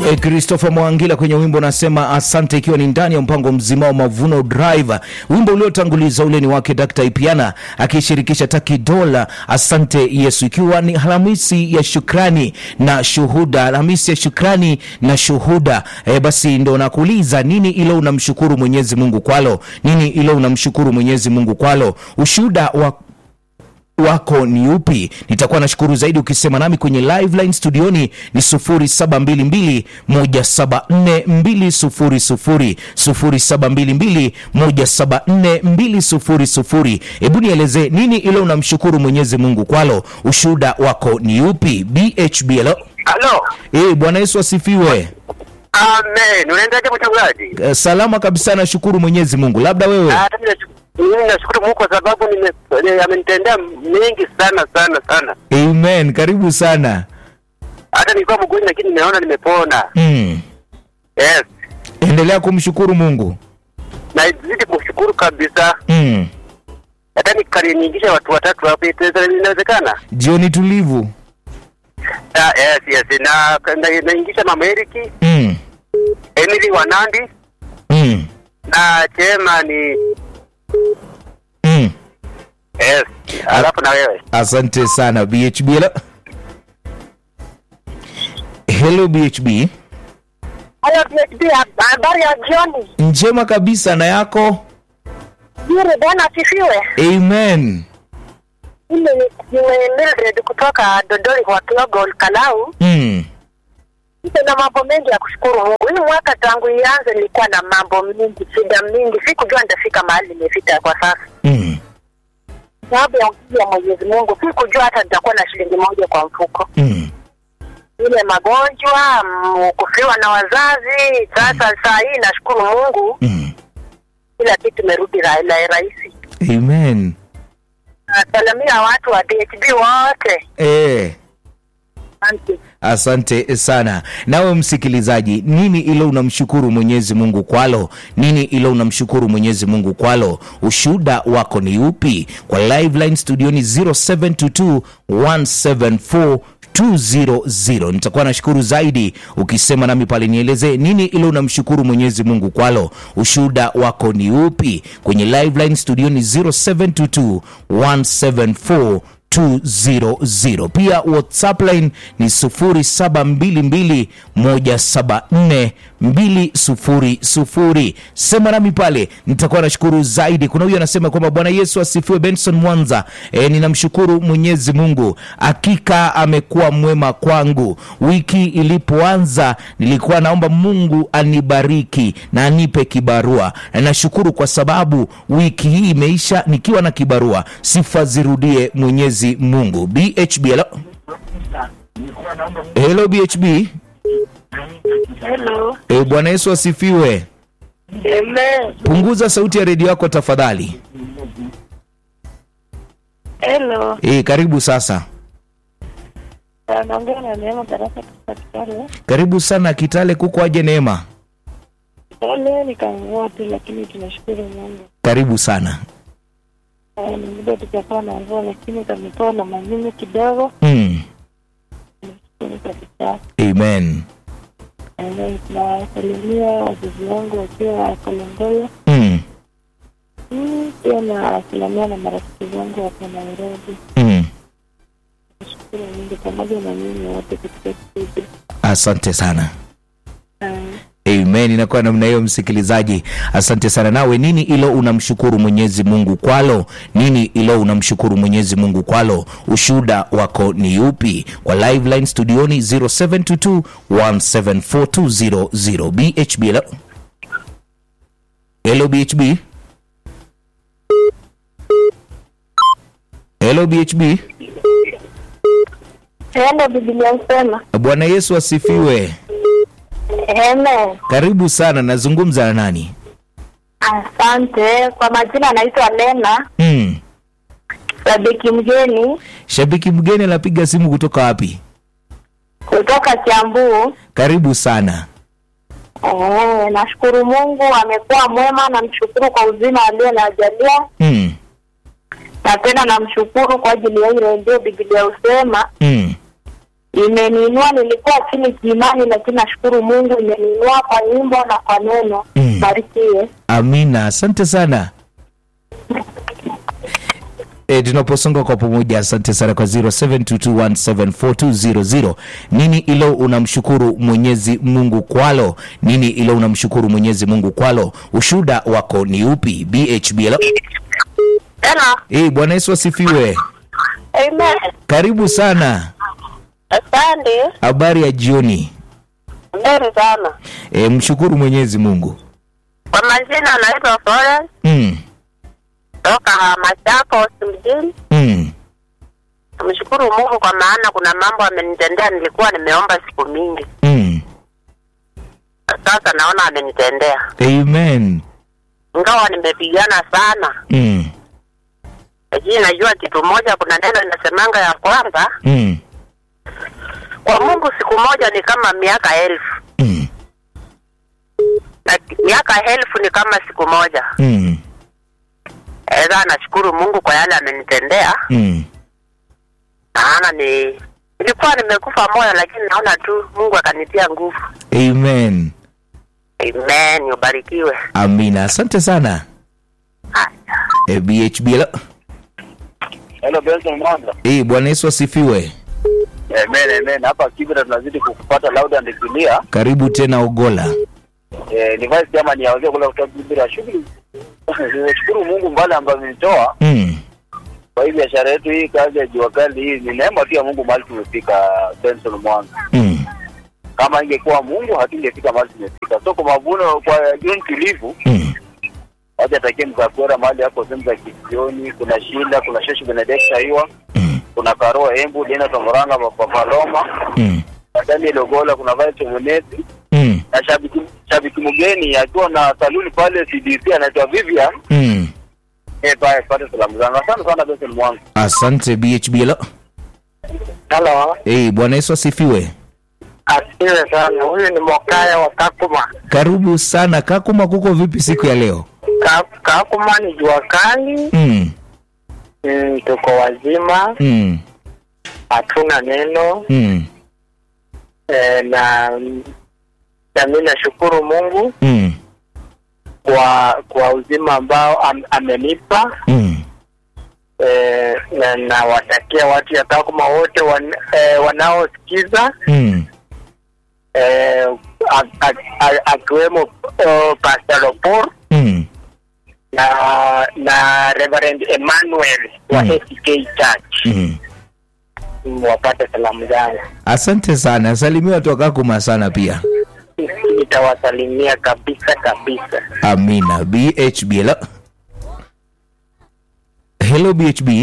Christopher Mwangila kwenye wimbo nasema asante, ikiwa ni ndani ya mpango mzima wa Mavuno Drive. Wimbo uliotanguliza ule ni wake Dr. Ipiana akishirikisha Taki Dola, asante Yesu, ikiwa ni Alhamisi ya shukrani na shuhuda. Alhamisi ya shukrani na shuhuda. Basi ndo nakuuliza, nini ile unamshukuru Mwenyezi Mungu kwalo? Nini ile unamshukuru Mwenyezi Mungu kwalo? Ushuhuda wako ni upi? Nitakuwa nashukuru zaidi ukisema nami kwenye live line studioni ni 0722174200 0722174200. Hebu nieleze nini ile unamshukuru Mwenyezi Mungu kwalo? Ushuhuda wako ni upi? BHB. Hello. Bwana Yesu asifiwe. Amen. Unaendaje mchungaji? Salama kabisa, nashukuru Mwenyezi Mungu. Labda wewe? Mimi nashukuru Mungu kwa sababu amenitendea mengi sana. Amen. Karibu sana. Hata nilikuwa mgonjwa lakini naona nimepona. Yes. Endelea kumshukuru Mungu. Na zidi kumshukuru kabisa. Hata nikaniingisha watu watatu hapo, inawezekana? Jioni tulivu. Yes. Na ingisha Mama Eriki. Emily Wanandi. Na Chema ni Yes. Alafu na wewe. Asante sana BHB. Hello BHB. Hello BHB, habari ya jioni? Njema kabisa, na yako? Nzuri, Bwana asifiwe. Amen. Mimi ni Mildred kutoka Dodori kwa Kiogo Kalau. Nina mambo mengi ya kushukuru Mungu. Hii mwaka tangu ianze nilikuwa na mambo mengi, shida mingi. Sikujua nitafika mahali nimefika kwa sasa. Sababu ya Mwenyezi Mungu, sikujua hata nitakuwa na shilingi moja kwa mfuko. Ile magonjwa, kufiwa na wazazi, sasa saa hii nashukuru Mungu. Kila kitu merudi rahisi. Amen. Salamia watu wa DHB wote. Asante sana. Nawe msikilizaji, nini ile unamshukuru Mwenyezi Mungu kwalo? Nini ile unamshukuru Mwenyezi Mungu kwalo? Ushuhuda wako ni upi? Kwa live line studioni 0722174200. Nitakuwa nashukuru zaidi ukisema nami pale, nieleze nini ile unamshukuru Mwenyezi Mungu kwalo? Ushuhuda wako ni upi? Kwenye live line studioni 0722174200. Pia WhatsApp line ni 0722174200. Sema nami pale, nitakuwa nashukuru zaidi. Kuna huyu anasema kwamba Bwana Yesu asifiwe. Benson Mwanza, ninamshukuru Mwenyezi Mungu, hakika amekuwa mwema kwangu. Wiki ilipoanza nilikuwa naomba Mungu anibariki na anipe kibarua, na nashukuru kwa sababu wiki hii imeisha nikiwa na kibarua. Sifa zirudie Mwenyezi Mungu. BHB. Hello BHB. Hello. Bwana Yesu asifiwe. Amen. Punguza sauti ya redio yako tafadhali. Hello. Karibu sasa. Naongea na Neema Darasa kutoka Kitale. Karibu sana Kitale, kuko aje Neema? Leo nikaamua tu, lakini tunashukuru Mungu. Karibu sana. Ndio tutakuwa na mvua lakini tumetoa na manyunyu kidogo. Amen. Na salimia wazazi wangu wakiwa Kolongolo. Pia na salimia na marafiki zangu wa Nairobi. Nashukuru Mungu pamoja na nyinyi wote katika studio. Asante sana. Amen. Inakuwa namna hiyo msikilizaji. Asante sana. Nawe nini ilo unamshukuru Mwenyezi Mungu kwalo? Nini ilo unamshukuru Mwenyezi Mungu kwalo? Ushuhuda wako ni upi? Kwa live line studioni 0722174200. BHB. Hello BHB. Hello BHB. Hello Biblia inasema. Bwana Yesu asifiwe. Amen. Karibu sana, nazungumza na nani? Asante. Kwa majina naitwa Lena. Shabiki mgeni. Shabiki mgeni anapiga simu kutoka wapi? Kutoka Kiambu. Karibu sana. Nashukuru Mungu amekuwa mwema, na mshukuru kwa uzima alionajalia. Na tena namshukuru kwa ajili ya ile ndio Biblia usema imeniinua. Nilikuwa chini kiimani, lakini nashukuru Mungu imeniinua kwa nyimbo na kwa neno. Barikiwe. Amina, asante sana. Tunaposonga kwa pamoja, asante sana kwa 0722174200. Nini ilo unamshukuru Mwenyezi Mungu kwalo? Nini ilo unamshukuru Mwenyezi Mungu kwalo? Ushuhuda wako ni upi? BHB. Hello. Bwana Yesu asifiwe. Amen. Karibu sana. Asante. Habari ya jioni. Nzuri sana. Mshukuru Mwenyezi Mungu. Kwa majina anaitwa Florence. Toka Machakos mjini. Mshukuru Mungu kwa maana kuna mambo amenitendea, nilikuwa nimeomba siku mingi. Sasa naona amenitendea. Amen. Ingawa nimepigana sana. Lakini najua kitu moja, kuna neno linasemanga ya kwamba kwa Mungu siku moja ni kama miaka 1000. Na miaka 1000 ni kama siku moja. Nashukuru Mungu kwa yale amenitendea. Naona nilikuwa nimekufa moyo, lakini naona tu Mungu akanitia nguvu. Amen. Amen, ubarikiwe. Amina, asante sana. BHB. Hello Benson Mwanda. Bwana Yesu asifiwe. Amen. Hapa Kibra tunazidi kukupata loud and clear. Karibu tena Ogola. Ni vice kama ni aweze kula kutoka Kibra shughuli. Nashukuru Mungu mbali ambaye amenitoa. Kwa hii biashara yetu hii, kazi ya jua kali hii, ni neema tu ya Mungu mahali tumefika Benson Mwanda. Kama ingekuwa Mungu hatungefika mahali tumefika. So kwa mavuno kwa John Kilivu. Wacha takie mzakora mahali hapo sehemu za Kisioni, kuna Shinda, kuna Sheshi Benedicta hiwa. Kuna Karoa Embu, Dena Tomoranga, Papaloma. Daniel Ogola, kuna Vice Muneti. Na shabiki mgeni akiwa na saluni pale CDC anaitwa Vivian. Pale salamu zangu. Asante sana Benson Mwanga. Asante BHB. Hello. Bwana Yesu asifiwe. Asifiwe sana. Huyu ni Mokaya wa Kakuma. Karibu sana Kakuma, kuko vipi siku ya leo? Kakuma ni jua kali. Tuko wazima. Hatuna neno. Na mimi nashukuru Mungu kwa uzima ambao amenipa. Na watakia watu ya Kakuma wote wanaosikiza. Akiwemo Pastor Lopor. Na Reverend Emmanuel wa SK Church. Wapate salamu zangu. Asante sana. Salimiwa tu Kakuma sana pia. Nitawasalimia kabisa. Amina. BHB. Hello BHB.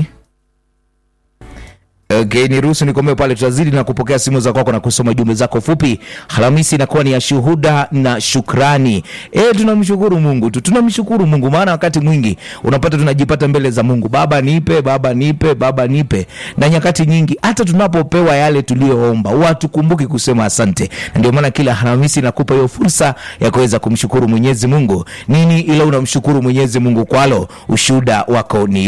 Okay, niruhusu nikomee pale, tutazidi na kupokea simu za kwako na kusoma jumbe zako fupi. Alhamisi inakuwa ni ya shuhuda na shukrani. Tunamshukuru Mungu tu. Tunamshukuru Mungu maana wakati mwingi unapata tunajipata mbele za Mungu. Baba nipe, baba nipe, baba nipe. Na nyakati nyingi hata tunapopewa yale tuliyoomba, watukumbuki kusema asante. Na ndio maana kila Alhamisi nakupa hiyo fursa ya kuweza kumshukuru Mwenyezi Mungu. Nini ila unamshukuru Mwenyezi Mungu kwalo? Ushuhuda wako ni